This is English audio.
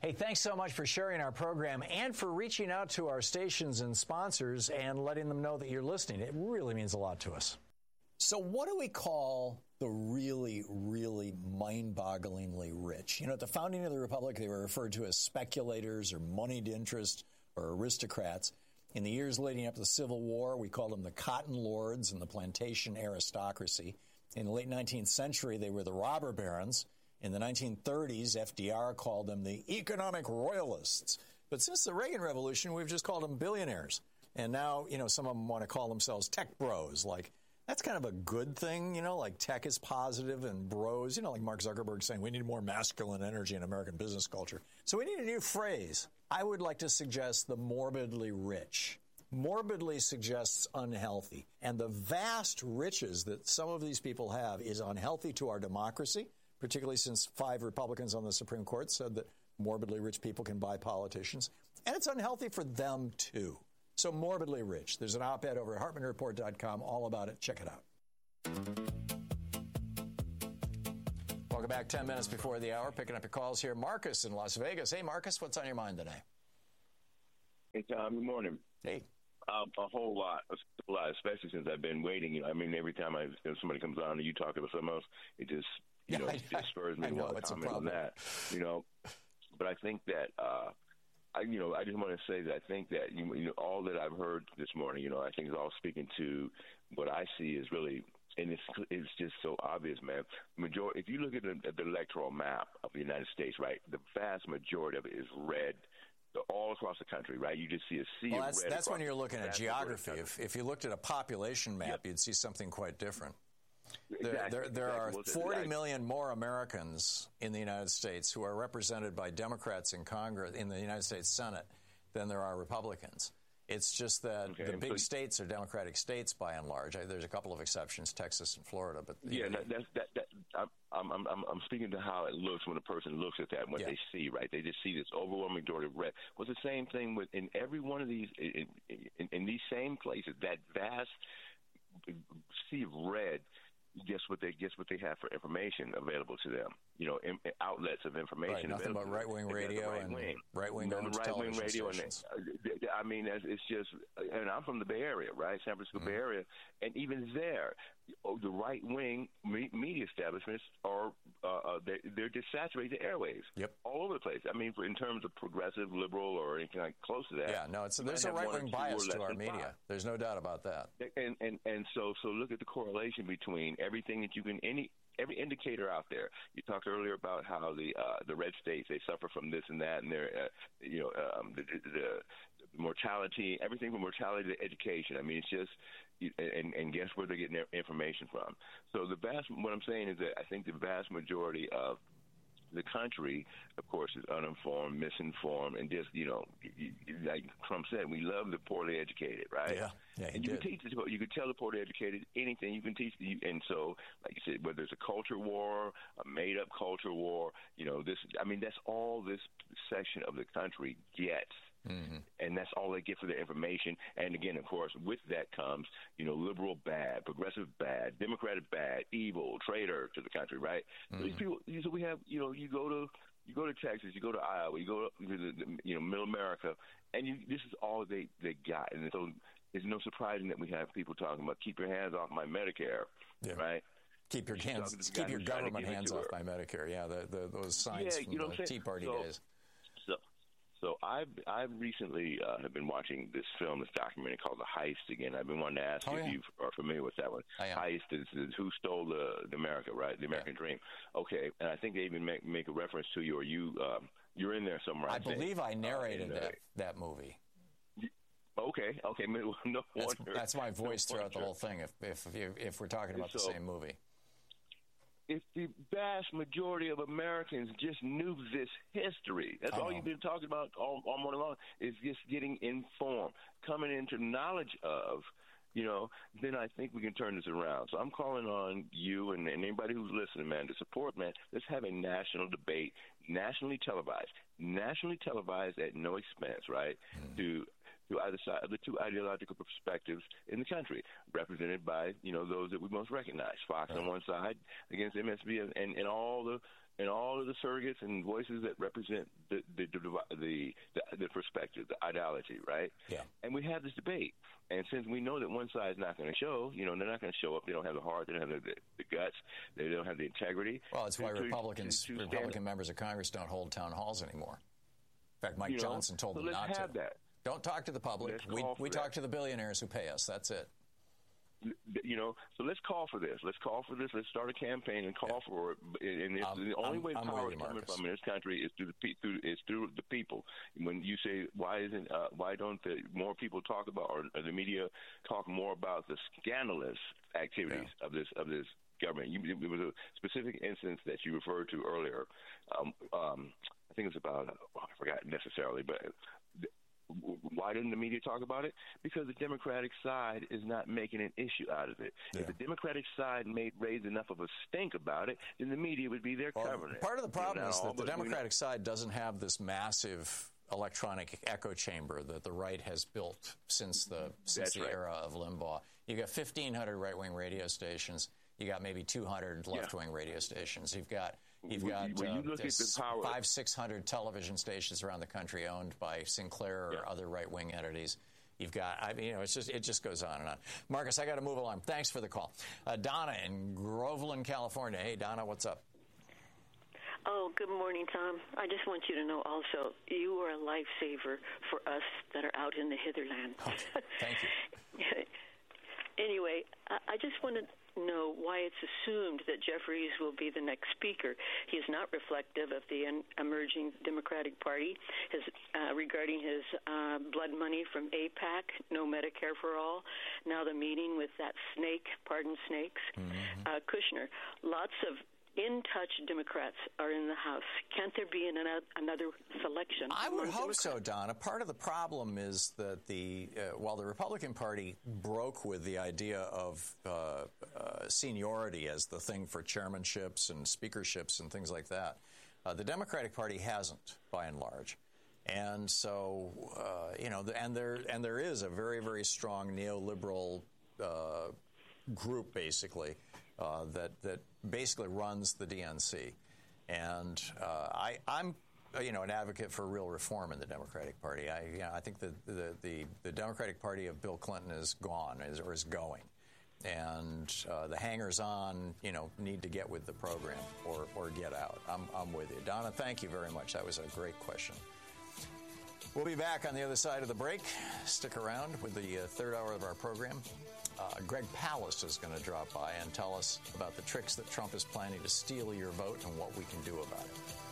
Hey, thanks so much for sharing our program and for reaching out to our stations and sponsors and letting them know that you're listening. It really means a lot to us. So what do we call the really, really mind-bogglingly rich? You know, at the founding of the Republic, they were referred to as speculators or moneyed interest or aristocrats. In the years leading up to the Civil War, we called them the cotton lords and the plantation aristocracy. In the late 19th century, they were the robber barons. In the 1930s, FDR called them the economic royalists. But since the Reagan Revolution, we've just called them billionaires. And now, you know, some of them want to call themselves tech bros. Like, that's kind of a good thing, you know, like tech is positive and bros, you know, like Mark Zuckerberg saying we need more masculine energy in American business culture. So we need a new phrase. I would like to suggest the morbidly rich. Morbidly suggests unhealthy. And the vast riches that some of these people have is unhealthy to our democracy, particularly since 5 Republicans on the Supreme Court said that morbidly rich people can buy politicians. And it's unhealthy for them, too. So morbidly rich. There's an op-ed over at HartmanReport.com all about it. Check it out. Welcome back. 10 minutes before the hour. Picking up your calls here. Marcus in Las Vegas. Hey, Marcus, what's on your mind today? Hey, Tom. Good morning. Hey. A whole lot, especially since I've been waiting. You know, I mean, every time somebody comes on and you talk about something else, it just, you know, it spurs me to want to comment on that. You know, but I think that, I just want to say that I think that, you know, all that I've heard this morning, you know, I think is all speaking to what I see is really, and it's just so obvious, man. If you look at the electoral map of the United States, right, the vast majority of it is red. All across the country, right? You just see a sea of red. That's when you're looking at geography. If you looked at a population map, you'd see something quite different. There are 40 million more Americans in the United States who are represented by Democrats in Congress, in the United States Senate, than there are Republicans. It's just that the big states are Democratic states by and large. There's a couple of exceptions, Texas and Florida. But I'm speaking to how it looks when a person looks at that, what they see, right? They just see this overwhelming majority of red. Well, it's the same thing in every one of these, in these same places, that vast sea of red. Guess what they have for information available to them? You know, outlets of information. Nothing but right-wing radio and right-wing television stations. I mean, it's just, and I'm from the Bay Area, right? San Francisco Bay Area, and even there, the right-wing media establishments are they're just saturated the airwaves all over the place. I mean, in terms of progressive, liberal, or anything like close to that. Yeah, no, there's a right-wing bias to our media. There's no doubt about that. And so look at the correlation between everything that you can every indicator out there. You talked earlier about how the red states, they suffer from this and that, and they're the mortality, everything from mortality to education. I mean, it's just and guess where they're getting their information from. So what I'm saying is that I think the vast majority of the country, of course, is uninformed, misinformed, and just, you know, like Trump said, we love the poorly educated, right? Yeah, and you can tell the poorly educated anything. You can teach, and so, like you said, whether it's a culture war, a made-up culture war, you know, that's all this section of the country gets. Mm-hmm. And that's all they get for their information. And again, of course, with that comes, you know, liberal bad, progressive bad, Democratic bad, evil, traitor to the country, right? Mm-hmm. So these people, so we have, you know, you go to Texas, you go to Iowa, you go to Middle America, and this is all they got. And so it's no surprising that we have people talking about keep your hands off my Medicare, right? Keep your government hands off my Medicare. Yeah, those signs from the Tea Party days. So I've recently have been watching this documentary called The Heist again. I've been wanting to ask you if you are familiar with that one. Heist is Who Stole the America, right? The American Dream. Okay, and I think they even make a reference to you, or you're in there somewhere. I believe I narrated that movie. Okay. No wonder. That's my voice throughout the whole thing. If we're talking about the same movie. If the vast majority of Americans just knew this history, that's all you've been talking about all morning long, is just getting informed, coming into knowledge of, you know, then I think we can turn this around. So I'm calling on you and anybody who's listening, man, to support, man. Let's have a national debate, nationally televised at no expense, right, to either side of the two ideological perspectives in the country, represented by, you know, those that we most recognize. Fox on one side against MSB and all the and all of the surrogates and voices that represent the perspective, the ideology, right? Yeah. And we have this debate. And since we know that one side is not going to show, they're not going to show up. They don't have the heart. They don't have the guts. They don't have the integrity. Well, that's why Republican members of Congress don't hold town halls anymore. In fact, Mike Johnson told them not to. That. Don't talk to the public. We talk to the billionaires who pay us. That's it. So let's call for this. Let's start a campaign and call for it. And the only way power is coming from in this country is through the people. When you say why don't more people talk about, or the media talk more about the scandalous activities of this government? There was a specific instance that you referred to earlier. I think it's about I forgot necessarily, but. Why didn't the media talk about it? Because the Democratic side is not making an issue out of it. Yeah. If the Democratic side raised enough of a stink about it, then the media would be there covering it. Part of the problem is that the Democratic side doesn't have this massive electronic echo chamber that the right has built since the era of Limbaugh. You got 1,500 right-wing radio stations. You got maybe 200 left-wing radio stations. You've got 500-600 television stations around the country owned by Sinclair or other right-wing entities. You've got, it just goes on and on. Marcus, I got to move along. Thanks for the call. Donna in Groveland, California. Hey, Donna, what's up? Oh, good morning, Tom. I just want you to know also, you are a lifesaver for us that are out in the hitherland. Okay. Thank you. Anyway, I just want to know why it's assumed that Jeffries will be the next speaker. He is not reflective of the emerging Democratic Party. Regarding his blood money from AIPAC, no Medicare for all, now the meeting with that snake, pardon snakes, Kushner. Lots of in-touch Democrats are in the House. Can't there be another selection? I would hope so, Donna. Part of the problem is that while the Republican Party broke with the idea of seniority as the thing for chairmanships and speakerships and things like that, the Democratic Party hasn't, by and large. And so, and there is a very, very strong neoliberal group, basically, that basically runs the DNC. And I'm an advocate for real reform in the Democratic Party. I think that the Democratic Party of Bill Clinton is gone, or is going. And the hangers-on, need to get with the program or get out. I'm with you. Donna, thank you very much. That was a great question. We'll be back on the other side of the break. Stick around with the third hour of our program. Greg Palast is going to drop by and tell us about the tricks that Trump is planning to steal your vote and what we can do about it.